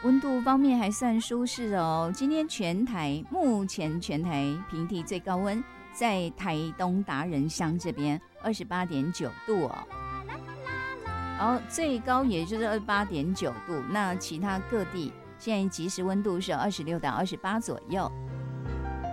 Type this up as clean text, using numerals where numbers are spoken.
温度方面还算舒适哦。今天目前全台平地最高温在台东达人乡这边28.9度哦，然后最高也就是28.9度。那其他各地现在即时温度是26到28左右。